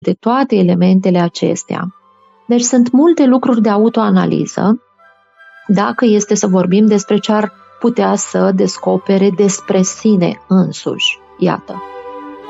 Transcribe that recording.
de toate elementele acestea. Deci sunt multe lucruri de autoanaliză, dacă este să vorbim despre ce ar putea să descopere despre sine însuși. Iată.